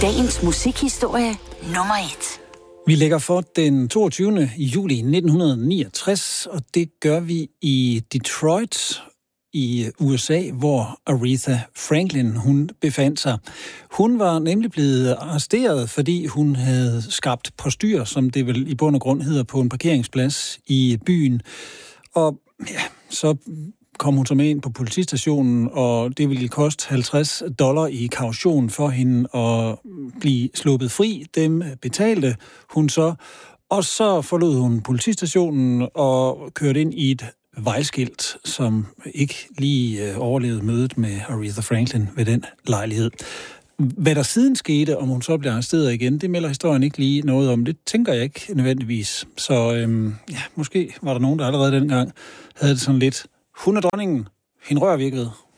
Dagens musikhistorie nummer 1. Vi lægger for den 22. juli 1969, og det gør vi i Detroit i USA, hvor Aretha Franklin hun befandt sig. Hun var nemlig blevet arresteret, fordi hun havde skabt postyr, som det vel i bund og grund hedder, på en parkeringsplads i byen. Og ja, så kom hun så med ind på politistationen, og det ville koste $50 i kaution for hende at blive sluppet fri. Dem betalte hun så, og så forlod hun politistationen og kørte ind i et vejskilt, som ikke lige overlevede mødet med Aretha Franklin ved den lejlighed. Hvad der siden skete, om hun så blev arresteret igen, det melder historien ikke lige noget om. Det tænker jeg ikke nødvendigvis. Så måske var der nogen, der allerede dengang havde det sådan lidt, hun er dronningen, hende rører vi ikke ved.